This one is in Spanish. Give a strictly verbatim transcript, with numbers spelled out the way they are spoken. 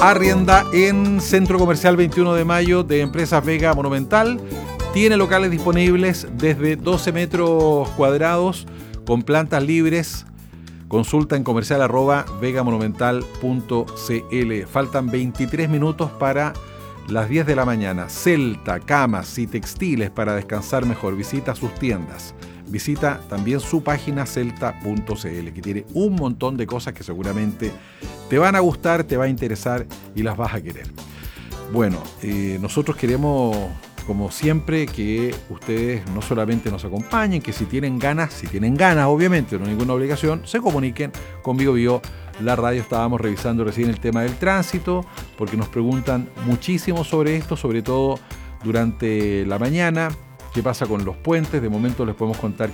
Arrienda en Centro Comercial veintiuno de Mayo de Empresas Vega Monumental. Tiene locales disponibles desde doce metros cuadrados con plantas libres. Consulta en comercial arroba vegamonumental punto cl. Faltan veintitrés minutos para las diez de la mañana. Celta, camas y textiles para descansar mejor. Visita sus tiendas. Visita también su página celta punto cl, que tiene un montón de cosas que seguramente te van a gustar, te va a interesar y las vas a querer. Bueno, eh, nosotros queremos, como siempre, que ustedes no solamente nos acompañen, que si tienen ganas, si tienen ganas, obviamente, no hay ninguna obligación, se comuniquen con Bio Bio, la radio. Estábamos revisando recién el tema del tránsito, porque nos preguntan muchísimo sobre esto, sobre todo durante la mañana. ¿Qué pasa con los puentes? De momento les podemos contar